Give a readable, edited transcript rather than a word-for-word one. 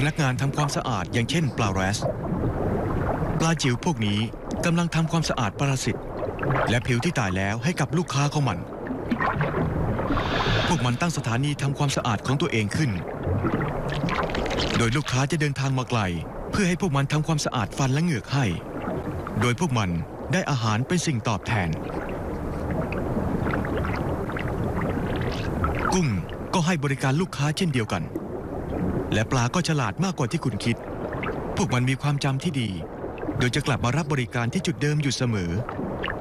นักงานทำความสะอาดอย่างเช่นปลาแรสปลาจิ๋วพวกนี้กำลังทำความสะอาดปรสิตและผิวที่ตายแล้วให้กับลูกค้าของมันพวกมันตั้งสถานีทำความสะอาดของตัวเองขึ้นโดยลูกค้าจะเดินทางมาไกลเพื่อให้พวกมันทำความสะอาดฟันและเหงือกให้โดยพวกมันได้อาหารเป็นสิ่งตอบแทนกุ้งก็ให้บริการลูกค้าเช่นเดียวกันและปลาก็ฉลาดมากกว่าที่คุณคิดพวกมันมีความจำที่ดีโดยจะกลับมารับบริการที่จุดเดิมอยู่เสมอ